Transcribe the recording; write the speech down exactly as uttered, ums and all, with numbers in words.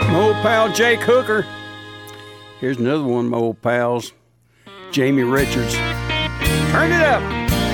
My old pal Jake Hooker. Here's another one of my old pals, Jamie Richards. Turn it up.